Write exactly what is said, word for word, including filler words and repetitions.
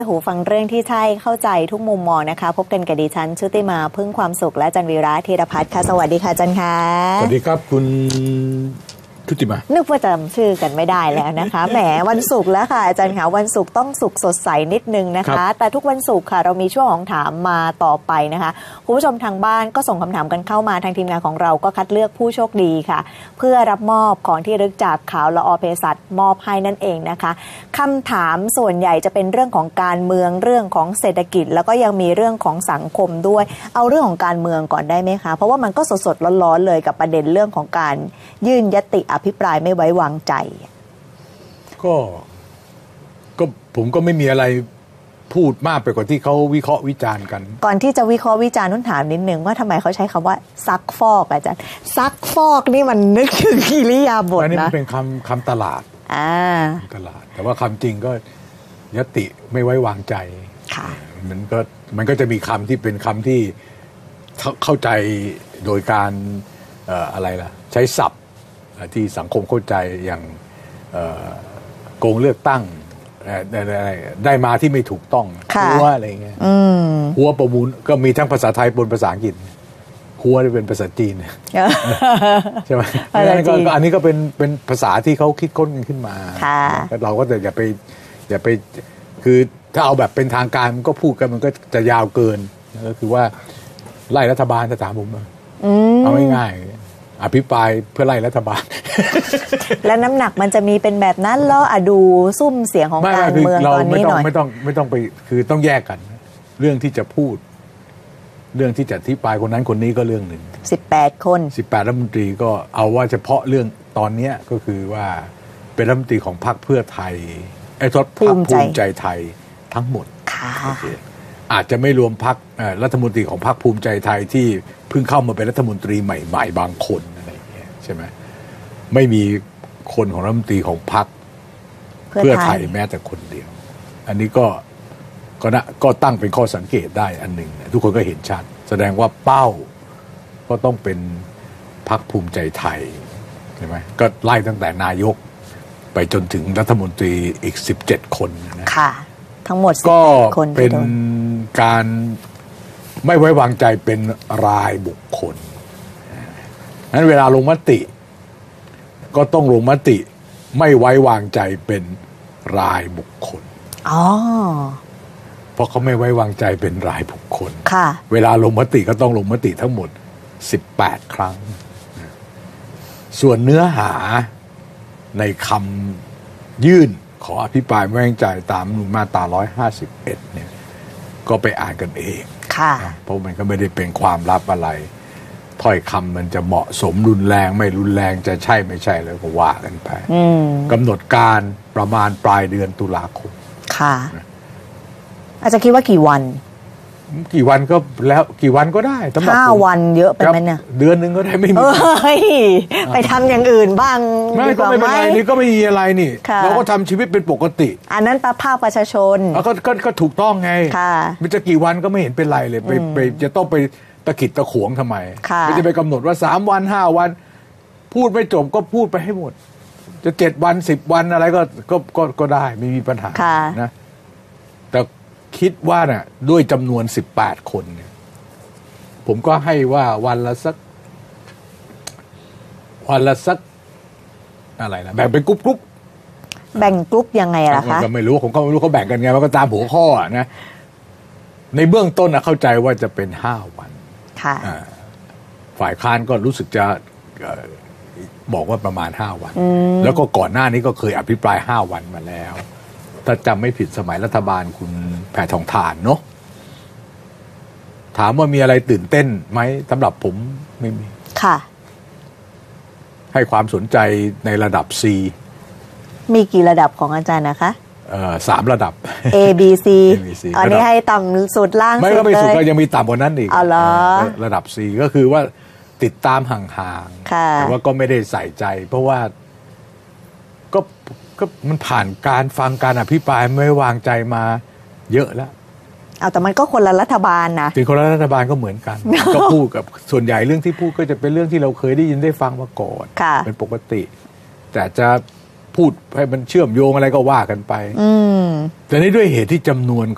หูฟังเรื่องที่ใช่เข้าใจทุกมุมมองนะคะพบกันกับดิฉันชุติมาพึ่งความสุขและจันวีระธีรพัฒน์ค่ะสวัสดีค่ะจันค่ะสวัสดีครับคุณชุติมานึกว่าจำชื่อกันไม่ได้แล้วนะคะแหมวันศุกร์แล้วค่ะอาจารย์ค่ะวันศุกร์ต้องสุขสดใสนิดนึงนะคะแต่ทุกวันศุกร์ค่ะเรามีช่วงของถามมาต่อไปนะคะคุณผู้ชมทางบ้านก็ส่งคำถามกันเข้ามาทางทีมงานของเราก็คัดเลือกผู้โชคดีค่ะเพื่อรับมอบของที่ระลึกจากข่าวละออเภสัชมอบให้นั่นเองนะคะคำถามส่วนใหญ่จะเป็นเรื่องของการเมืองเรื่องของเศรษฐกิจแล้วก็ยังมีเรื่องของสังคมด้วยเอาเรื่องของการเมืองก่อนได้ไหมคะเพราะว่ามันก็สดๆร้อนๆเลยกับประเด็นเรื่องของการยื่นยติอภิปรายไม่ไว้วางใจก็ก็ผมก็ไม่มีอะไรพูดมากไปกว่าที่เขาวิเคราะห์วิจารณ์กันก่อนที่จะวิเคราะห์วิจารณ์นุ่นถามนิดนึงว่าทำไมเขาใช้คำว่าซักฟอกอาจารย์ซักฟอกนี่มันนึกถึงกิริยาบทนะอันนี้มันเป็นคำคำตลาดอ่าตลาดแต่ว่าคำจริงก็ยติไม่ไว้วางใจค่ะมันก็มันก็จะมีคำที่เป็นคำที่เข้าใจโดยการเอ่ออะไรล่ะใช้ศัพท์ที่สังคมเข้าใจอย่างโกงเลือกตั้งได้มาที่ไม่ถูกต้องหัวอะไรเงี้ยหัวประมูลก็มีทั้งภาษาไทยบนภาษาอังกฤษหัวนี่เป็นภาษาจีนใช่ไหมอันนี้ก็เป็นเป็นภาษาที่เขาคิดค้นกันขึ้นมาเราก็แต่อย่าไปอย่าไปคือถ้าเอาแบบเป็นทางการมันก็พูดกันมันก็จะยาวเกินก็คือว่าไล่รัฐบาลจะถามผมเอาง่ายอภิปรายเพื่อไล่รัฐบาลและน้ำหนักมันจะมีเป็นแบบนั้นแล้วอะดูซุ่มเสียงของการเมืองตอนนี้หน่อยไม่ต้องไม่ต้องไปคือต้องแยกกันเรื่องที่จะพูดเรื่องที่จะอธิบายคนนั้นคนนี้ก็เรื่องหนึ่งสิบแปดคนสิบแปดรัฐมนตรีก็เอาว่าเฉพาะเรื่องตอนนี้ก็คือว่าเป็นรัฐมนตรีของพรรคเพื่อไทยไอ้ทศพรรคภูมิใจไทยทั้งหมดอาจจะไม่รวมพรรครัฐมนตรีของพรรคภูมิใจไทยที่เพิ่งเข้ามาเป็นรัฐมนตรีใหม่ๆบางคนอะไรอย่างเงี้ยใช่ไหมไม่มีคนของรัฐมนตรีของพรรคเพื่อไทยแม้แต่คนเดียวอันนี้ก็ก็นะก็ตั้งเป็นข้อสังเกตได้อันหนึ่งทุกคนก็เห็นชัดแสดงว่าเป้าก็ต้องเป็นพรรคภูมิใจไทยใช่ไหมก็ไล่ตั้งแต่นายกไปจนถึงรัฐมนตรีอีกสิบเจ็ดคนนะค่ะทั้งหมดก็เป็นการไม่ไว้วางใจเป็นรายบุคคลนั้นเวลาลงมติก็ต้องลงมติไม่ไว้วางใจเป็นรายบุคคลอ๋อเพราะเขาไม่ไว้วางใจเป็นรายบุคคลค่ะเวลาลงมติก็ต้องลงมติทั้งหมดสิบแปดครั้งส่วนเนื้อหาในคำยื่นขออภิปรายไม่ไว้วางใจตามมาตราหนึ่งร้อยห้าสิบเอ็ดเนี่ยก็ไปอ่านกันเองค่ะเพราะมันก็ไม่ได้เป็นความลับอะไรถ้อยคำมันจะเหมาะสมรุนแรงไม่รุนแรงจะใช่ไม่ใช่แล้วก็ว่ากันไปกำหนดการประมาณปลายเดือนตุลาคมค่ะอาจจะคิดว่ากี่วันกี่วันก็แล้วกี่วันก็ได้สำหรับห้าวันเยอะไปไหมเนี่ยเดือนนึงก็ได้ไม่มีไปทำอย่างอื่นบ้างไม่ก็ไม่เป็นไรนี่ก็ไม่มีอะไรนี่เราก็ทำชีวิตเป็นปกติอันนั้นประภาคประชาชนก็ก็ก็ถูกต้องไงมันจะกี่วันก็ไม่เห็นเป็นไรเลยไปไปจะต้องไปตะขิดตะขวงทำไมไม่จะไปกำหนดว่าสามวันห้าวันพูดไม่จบก็พูดไปให้หมดจะเจ็ดวันสิบวันอะไรก็ก็ก็ก็ได้ไม่มีปัญหานะแต่คิดว่าน่ะด้วยจำนวนสิบแปดคนเนี่ยผมก็ให้ว่าวันละสักวันละสักอะไรนะแบ่งเป็นกรุ๊ปๆแบ่งกรุ๊ปยังไงล่ะคะก็ไม่รู้ผมก็ไม่รู้เขาแบ่งกันไงมันก็ตามหัวข้อนะในเบื้องต้นนะเข้าใจว่าจะเป็นห้าวันค่ะฝ่ายค้านก็รู้สึกจะบอกว่าประมาณห้าวันแล้วก็ก่อนหน้านี้ก็เคยอภิปรายห้าวันมาแล้วถ้าจำไม่ผิดสมัยรัฐบาลคุณแพทองธารเนาะถามว่ามีอะไรตื่นเต้นไหมสำหรับผมไม่มีค่ะให้ความสนใจในระดับ C มีกี่ระดับของอาจารย์นะคะเอ่อสามระดับ A B C อันนี้ให้ต่ำสุดล่างสุดเลยไม่ก็ไม่สุดก็ยังมีต่ำกว่านั้นอีกอ๋อเหรอระดับ C ก็คือว่าติดตามห่างๆแต่ว่าก็ไม่ได้ใส่ใจเพราะว่าก็ก็มันผ่านการฟังการอภิปรายไม่วางใจมาเยอะแล้วเอาแต่มันก็คนละรัฐบาลนะถึงคนละรัฐบาลก็เหมือนกัน ก็พูดกับส่วนใหญ่เรื่องที่พูดก็จะเป็นเรื่องที่เราเคยได้ยินได้ฟังมาก่อนเป็นปกติแต่จะพูดให้มันเชื่อมโยงอะไรก็ว่ากันไปแต่นี่ด้วยเหตุที่จำนวน